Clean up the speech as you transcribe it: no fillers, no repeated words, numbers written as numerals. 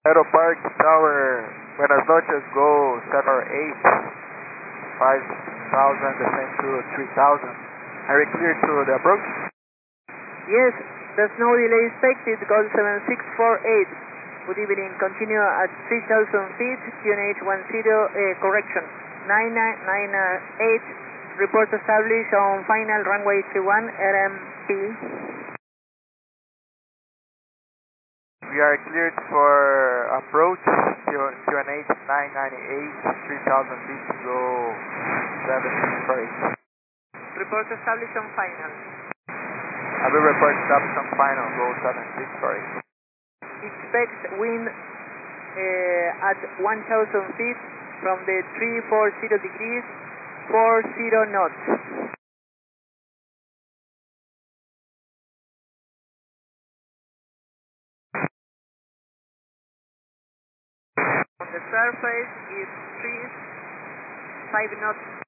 Aeropark Tower, Buenas noches, go 7 or 8, 5,000, descend to 3,000. Are you clear to the approach? Yes, there's no delay expected, Gol 7648. Good evening, continue at 3,000 feet, QNH 10, correction, 9998, report established on final runway 31, RMP. We are cleared for approach, QNH 998, 3,000 feet, go 7 for 8. Report established on final. I will report established on final, go 76 for 8. Expect wind at 1,000 feet from the 340 degrees, 40 knots. On the surface is trees, 5 knots